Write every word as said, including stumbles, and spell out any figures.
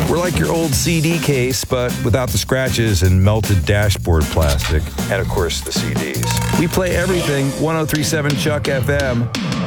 We're like your old C D case, but without the scratches and melted dashboard plastic. And, of course, the C Ds. We play everything one oh three point seven Chuck F M.